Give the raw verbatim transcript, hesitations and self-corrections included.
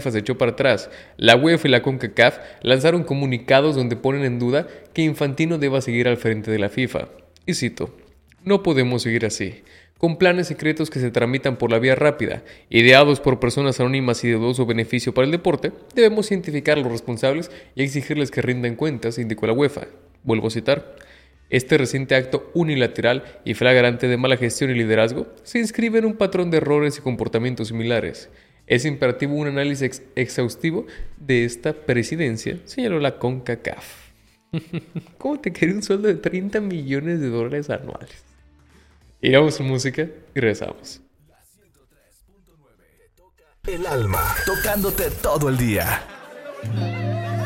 FIFA se echó para atrás. La UEFA y la CONCACAF lanzaron comunicados donde ponen en duda que Infantino deba seguir al frente de la FIFA. Y cito: "No podemos seguir así, con planes secretos que se tramitan por la vía rápida, ideados por personas anónimas y de dudoso beneficio para el deporte. Debemos identificar a los responsables y exigirles que rindan cuentas", indicó la UEFA. Vuelvo a citar: "Este reciente acto unilateral y flagrante de mala gestión y liderazgo se inscribe en un patrón de errores y comportamientos similares. Es imperativo un análisis ex- exhaustivo de esta presidencia", señaló la CONCACAF. ¿Cómo te quería un sueldo de treinta millones de dólares anuales? Iremos a música y regresamos. El alma, tocándote todo el día.